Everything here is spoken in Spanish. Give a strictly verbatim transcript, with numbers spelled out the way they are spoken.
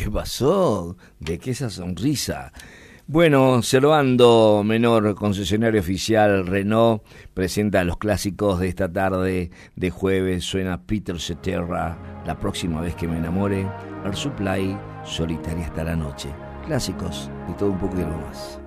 ¿Qué pasó? ¿De qué esa sonrisa? Bueno, Servando Menor, concesionario oficial Renault, presenta los clásicos de esta tarde de jueves. Suena Peter Cetera, La próxima vez que me enamore, Air Supply, Solitaria hasta la noche. Clásicos de todo un poco y algo más.